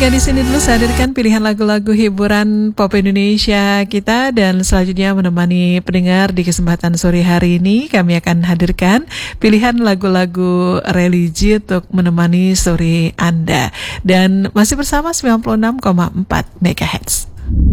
Ya, di sini dulu saya hadirkan pilihan lagu-lagu hiburan pop Indonesia kita, dan selanjutnya menemani pendengar di kesempatan sore hari ini kami akan hadirkan pilihan lagu-lagu religi untuk menemani sore Anda, dan masih bersama 96,4 MHz.